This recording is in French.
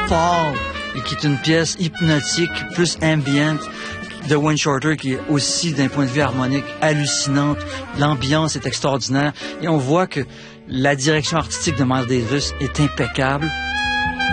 Fall, et qui est une pièce hypnotique, plus ambient, de Wayne Shorter, qui est aussi, d'un point de vue harmonique, hallucinante. L'ambiance est extraordinaire. Et on voit que la direction artistique de Miles Davis est impeccable.